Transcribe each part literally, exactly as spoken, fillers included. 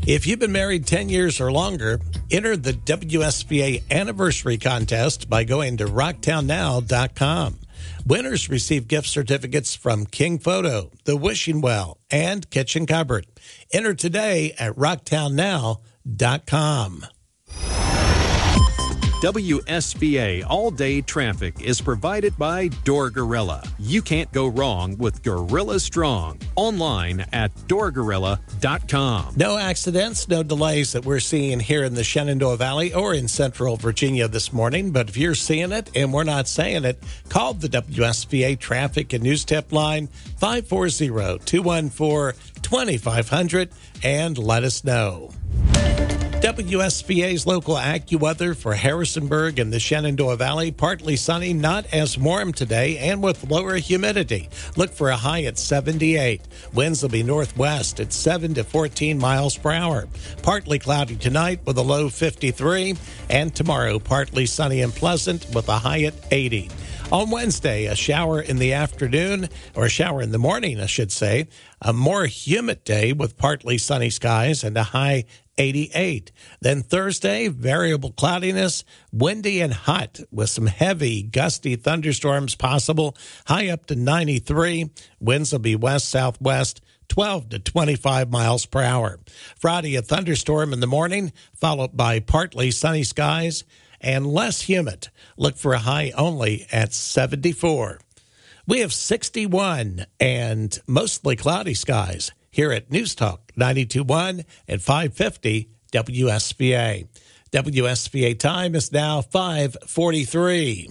If you've been married ten years or longer, enter the W S V A Anniversary Contest by going to rocktown now dot com. Winners receive gift certificates from King Photo, The Wishing Well, and Kitchen Cupboard. Enter today at rocktown now dot com. W S V A All-Day Traffic is provided by Door Gorilla. You can't go wrong with Gorilla Strong. Online at door gorilla dot com. No accidents, no delays that we're seeing here in the Shenandoah Valley or in Central Virginia this morning. But if you're seeing it and we're not saying it, call the W S V A Traffic and News Tip line five four zero, two one four, two five zero zero and let us know. W S V A's local AccuWeather for Harrisonburg and the Shenandoah Valley. Partly sunny, not as warm today, and with lower humidity. Look for a high at seventy-eight. Winds will be northwest at seven to fourteen miles per hour. Partly cloudy tonight with a low fifty-three. And tomorrow, partly sunny and pleasant with a high at eighty. On Wednesday, a shower in the afternoon, or a shower in the morning, I should say. A more humid day with partly sunny skies and a high eighty-eight. Then Thursday, variable cloudiness, windy and hot with some heavy, gusty thunderstorms possible. High up to ninety-three. Winds will be west-southwest, twelve to twenty-five miles per hour. Friday, a thunderstorm in the morning, followed by partly sunny skies and less humid. Look for a high only at seventy-four. We have sixty-one and mostly cloudy skies here at News Talk ninety-two point one and five fifty W S V A. W S V A time is now five forty-three.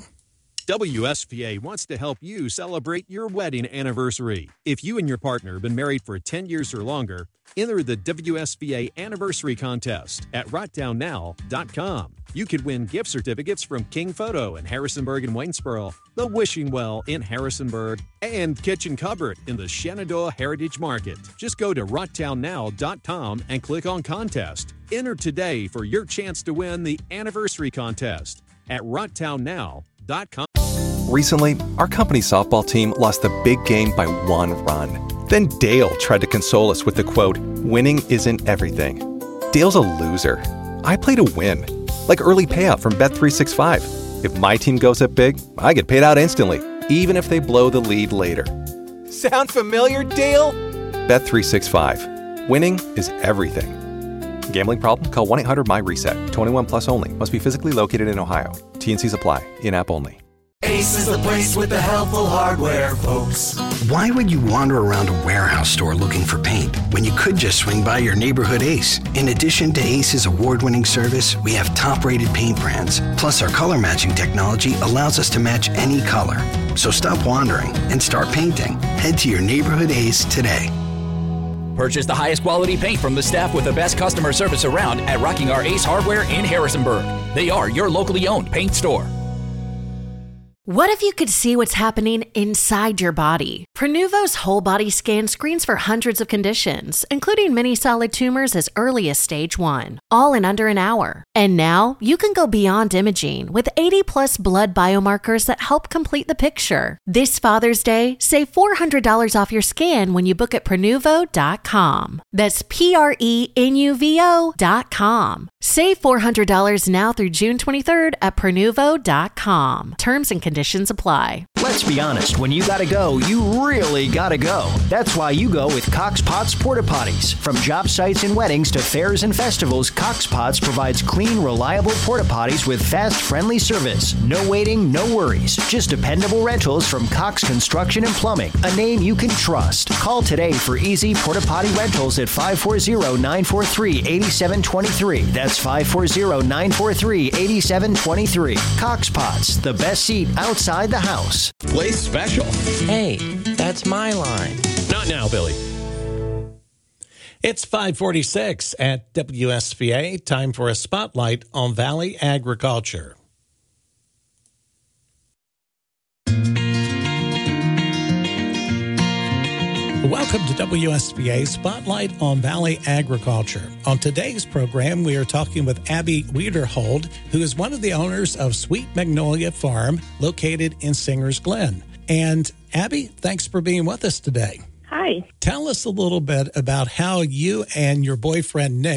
W S V A wants to help you celebrate your wedding anniversary. If you and your partner have been married for ten years or longer, enter the W S V A Anniversary Contest at rocktown now dot com. You could win gift certificates from King Photo in Harrisonburg and Waynesboro, The Wishing Well in Harrisonburg, and Kitchen Cupboard in the Shenandoah Heritage Market. Just go to rocktown now dot com and click on Contest. Enter today for your chance to win the Anniversary Contest at rocktown now dot com. Recently, our company softball team lost the big game by one run. Then Dale tried to console us with the quote, "Winning isn't everything." Dale's a loser. I play to win. Like early payout from Bet three sixty-five. If my team goes up big, I get paid out instantly, even if they blow the lead later. Sound familiar, Dale? Bet three sixty-five. Winning is everything. Gambling problem? Call one eight hundred M Y reset. twenty-one plus only. Must be physically located in Ohio. T N Cs apply. In-app only. Ace is the place with the helpful hardware, folks. Why would you wander around a warehouse store looking for paint when you could just swing by your neighborhood Ace? In addition to Ace's award-winning service, we have top-rated paint brands. Plus, our color matching technology allows us to match any color. So stop wandering and start painting. Head to your neighborhood Ace today. Purchase the highest quality paint from the staff with the best customer service around at Rocking Our Ace Hardware in Harrisonburg. They are your locally owned paint store. What if you could see what's happening inside your body? Prenuvo's whole body scan screens for hundreds of conditions, including many solid tumors as early as stage one, all in under an hour. And now you can go beyond imaging with eighty plus blood biomarkers that help complete the picture. This Father's Day, save four hundred dollars off your scan when you book at prenuvo dot com. That's P R E N U V O dot com. Save four hundred dollars now through June twenty-third at prenuvo dot com. Terms and conditions Conditions apply. Let's be honest, when you gotta go, you really gotta go. That's why you go with Cox Pots Porta Potties. From job sites and weddings to fairs and festivals, Cox Pots provides clean, reliable porta potties with fast, friendly service. No waiting, no worries. Just dependable rentals from Cox Construction and Plumbing, a name you can trust. Call today for easy porta potty rentals at five four zero, nine four three, eight seven two three. That's five four zero, nine four three, eight seven two three. Cox Pots, the best seat outside the house. Play special. Hey, that's my line. Not now, Billy. It's five forty-six at W S V A. Time for a spotlight on Valley Agriculture. Welcome to W S V A Spotlight on Valley Agriculture. On today's program, we are talking with Abby Wiederhold, who is one of the owners of Sweet Magnolia Farm, located in Singers Glen. And Abby, thanks for being with us today. Hi. Tell us a little bit about how you and your boyfriend, Nick,